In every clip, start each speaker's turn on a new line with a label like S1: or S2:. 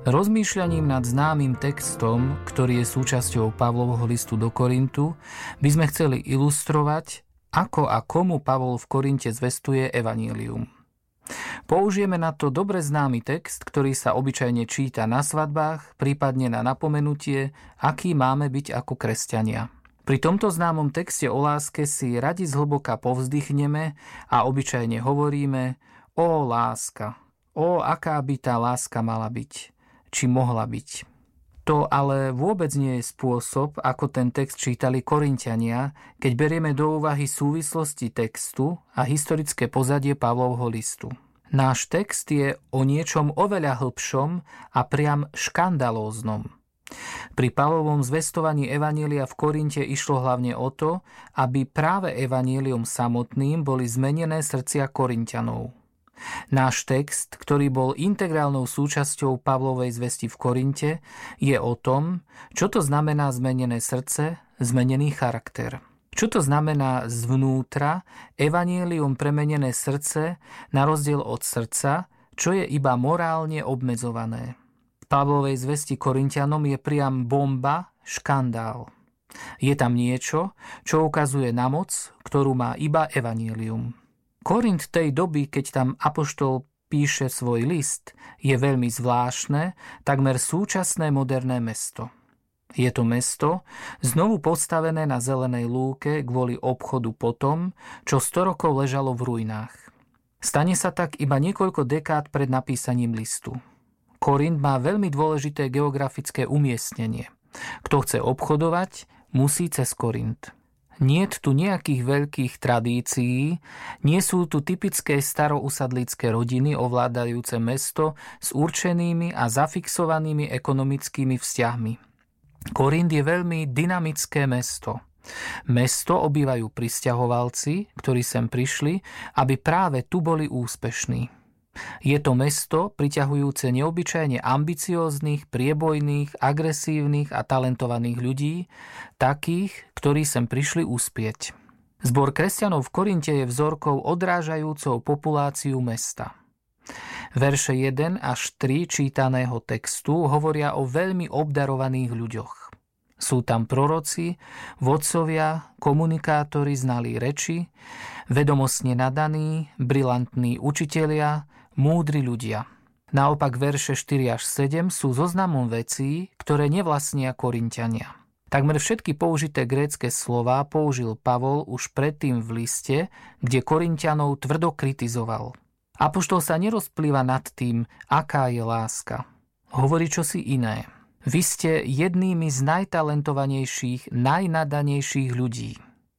S1: Rozmýšľaním nad známym textom, ktorý je súčasťou Pavlovho listu do Korintu, by sme chceli ilustrovať, ako a komu Pavol v Korinte zvestuje evanjelium. Použijeme na to dobre známy text, ktorý sa obyčajne číta na svadbách, prípadne na napomenutie, aký máme byť ako kresťania. Pri tomto známom texte o láske si radi zhlboka povzdychneme a obyčajne hovoríme: ó láska, ó aká by tá láska mala byť, či mohla byť. To ale vôbec nie je spôsob, ako ten text čítali Korinťania, keď berieme do úvahy súvislosti textu a historické pozadie Pavlovho listu. Náš text je o niečom oveľa hlbšom a priam škandalóznom. Pri Pavlovom zvestovaní evanjelia v Korinte išlo hlavne o to, aby práve evanjeliom samotným boli zmenené srdcia Korinťanov. Náš text, ktorý bol integrálnou súčasťou Pavlovej zvesti v Korinte, je o tom, čo to znamená zmenené srdce, zmenený charakter. Čo to znamená zvnútra evanjelium premenené srdce na rozdiel od srdca, čo je iba morálne obmedzované. V Pavlovej zvesti Korinťanom je priam bomba, škandál. Je tam niečo, čo ukazuje na moc, ktorú má iba evanjelium. Korint tej doby, keď tam apoštol píše svoj list, je veľmi zvláštne, takmer súčasné moderné mesto. Je to mesto znovu postavené na zelenej lúke kvôli obchodu po tom, čo 100 rokov ležalo v ruinách. Stane sa tak iba niekoľko dekád pred napísaním listu. Korint má veľmi dôležité geografické umiestnenie. Kto chce obchodovať, musí cez Korint. Niet tu nejakých veľkých tradícií, nie sú tu typické starousadlícke rodiny ovládajúce mesto s určenými a zafixovanými ekonomickými vzťahmi. Korint je veľmi dynamické mesto. Mesto obývajú prisťahovalci, ktorí sem prišli, aby práve tu boli úspešní. Je to mesto priťahujúce neobyčajne ambicióznych, priebojných, agresívnych a talentovaných ľudí, takých, ktorí sem prišli uspieť. Zbor kresťanov v Korinte je vzorkou odrážajúcou populáciu mesta. Verše 1 až 3 čítaného textu hovoria o veľmi obdarovaných ľuďoch. Sú tam proroci, vodcovia, komunikátori znalí reči, vedomostne nadaní, brilantní učitelia, múdri ľudia. Naopak verše 4 až 7 sú zoznamom vecí, ktoré nevlastnia Korinťania. Takmer všetky použité grécke slová použil Pavol už predtým v liste, kde Korinťanov tvrdo kritizoval. Apoštol sa nerozplýva nad tým, aká je láska. Hovorí čosi iné. Vy ste jednými z najtalentovanejších, najnadanejších ľudí.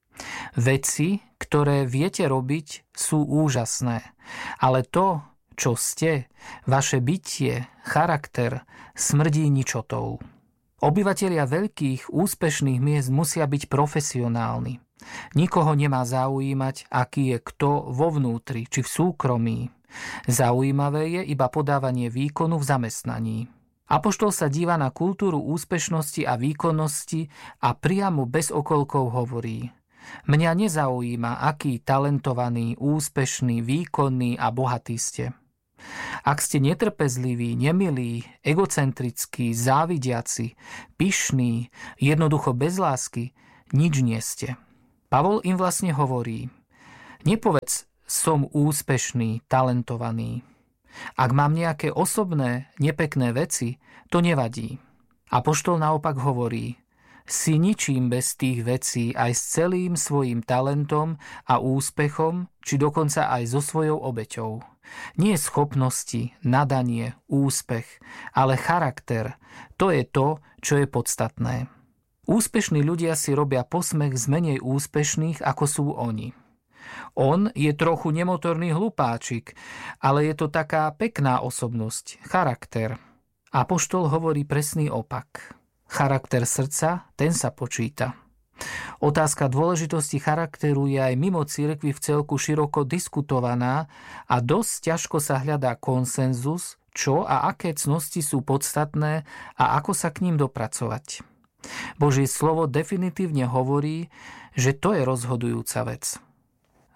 S1: Veci, ktoré viete robiť, sú úžasné, ale to, čo ste, vaše bytie, charakter, smrdí ničotou. Obyvatelia veľkých, úspešných miest musia byť profesionálni. Nikoho nemá zaujímať, aký je kto vo vnútri, či v súkromí. Zaujímavé je iba podávanie výkonu v zamestnaní. Apoštol sa díva na kultúru úspešnosti a výkonnosti a priamo bez okolkov hovorí: mňa nezaujíma, aký talentovaný, úspešný, výkonný a bohatý ste. Ak ste netrpezliví, nemilí, egocentrickí, závidiaci, pyšní, jednoducho bez lásky, nič nie ste. Pavol im vlastne hovorí: nepovedz, som úspešný, talentovaný. Ak mám nejaké osobné, nepekné veci, to nevadí. Apoštol naopak hovorí: si ničím bez tých vecí aj s celým svojím talentom a úspechom, či dokonca aj so svojou obeťou. Nie schopnosti, nadanie, úspech, ale charakter, to je to, čo je podstatné. Úspešní ľudia si robia posmech z menej úspešných, ako sú oni. On je trochu nemotorný hlupáčik, ale je to taká pekná osobnosť, charakter. Apoštol hovorí presný opak. Charakter srdca, ten sa počíta. Otázka dôležitosti charakteru je aj mimo cirkvi v celku široko diskutovaná a dosť ťažko sa hľadá konsenzus, čo a aké cnosti sú podstatné a ako sa k ním dopracovať. Božie slovo definitívne hovorí, že to je rozhodujúca vec.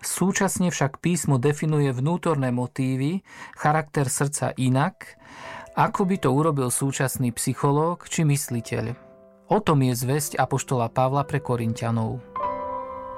S1: Súčasne však písmo definuje vnútorné motívy, charakter srdca inak Ako by to urobil súčasný psychológ či mysliteľ? O tom je zvesť apoštola Pavla pre Korinťanov.